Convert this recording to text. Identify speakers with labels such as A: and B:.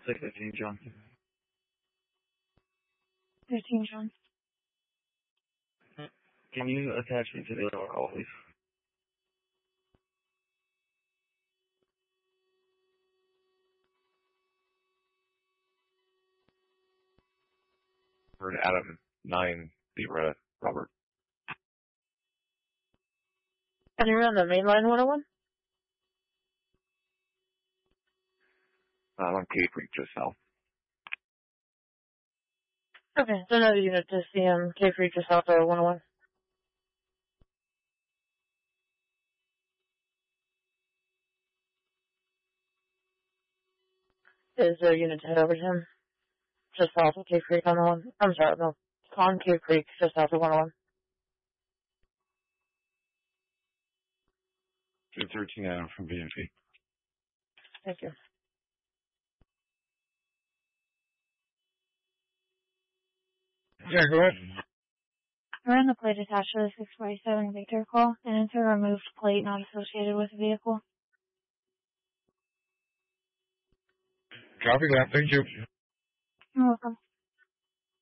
A: 615 John.
B: 15 John.
A: Can you attach me to the other call, please? For Adam 9 Zebra Robert.
B: And you're on the main line 101?
A: I'm on Cave Creek just south.
B: Okay, so another unit to CM K Creek just south of 101. Is a unit to head over to him? Just south of Cave Creek on the one. I'm sorry, no. On Cave Creek, just south of 101.
A: 213 Adam from BMP.
B: Thank you.
A: Yeah, go ahead.
B: Run the plate attached to the 647 Victor call and enter a removed plate not associated with the vehicle.
A: Copy that. Thank you.
B: You're welcome.